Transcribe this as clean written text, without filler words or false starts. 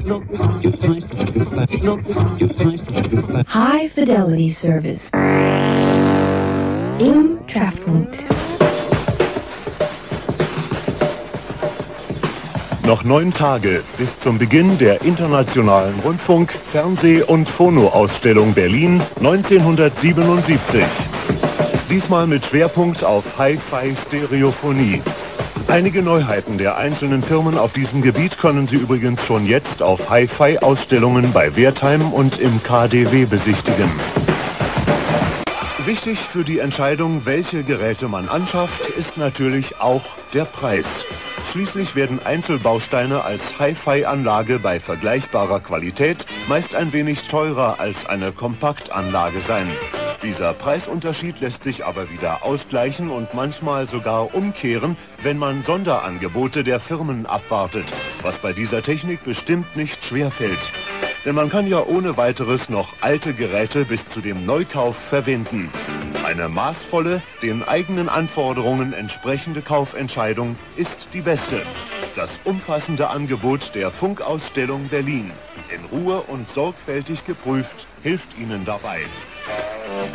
High Fidelity Service im Treffpunkt. Noch 9 Tage bis zum Beginn der Internationalen Rundfunk-, Fernseh- und Phono-Ausstellung Berlin 1977. Diesmal mit Schwerpunkt auf Hi-Fi-Stereophonie. Einige Neuheiten der einzelnen Firmen auf diesem Gebiet können Sie übrigens schon jetzt auf Hi-Fi-Ausstellungen bei Wertheim und im KaDeWe besichtigen. Wichtig für die Entscheidung, welche Geräte man anschafft, ist natürlich auch der Preis. Schließlich werden Einzelbausteine als Hi-Fi-Anlage bei vergleichbarer Qualität meist ein wenig teurer als eine Kompaktanlage sein. Dieser Preisunterschied lässt sich aber wieder ausgleichen und manchmal sogar umkehren, wenn man Sonderangebote der Firmen abwartet, was bei dieser Technik bestimmt nicht schwer fällt. Denn man kann ja ohne weiteres noch alte Geräte bis zu dem Neukauf verwenden. Eine maßvolle, den eigenen Anforderungen entsprechende Kaufentscheidung ist die beste. Das umfassende Angebot der Funkausstellung Berlin, in Ruhe und sorgfältig geprüft, hilft Ihnen dabei.